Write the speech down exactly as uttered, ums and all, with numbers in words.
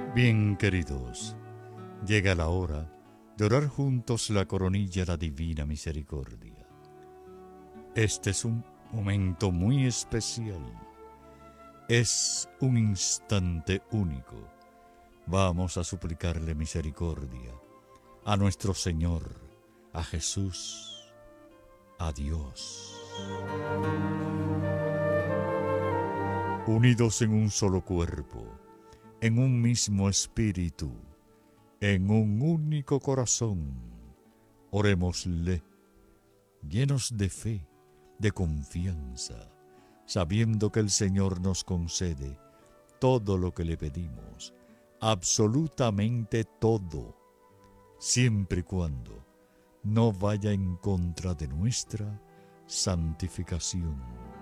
Bien, queridos, llega la hora de orar juntos la coronilla de la Divina Misericordia. Este es un momento muy especial. Es un instante único. Vamos a suplicarle misericordia a nuestro Señor, a Jesús, a Dios. Unidos en un solo cuerpo, en un mismo espíritu, en un único corazón, orémosle, llenos de fe, de confianza, sabiendo que el Señor nos concede todo lo que le pedimos, absolutamente todo, siempre y cuando no vaya en contra de nuestra santificación.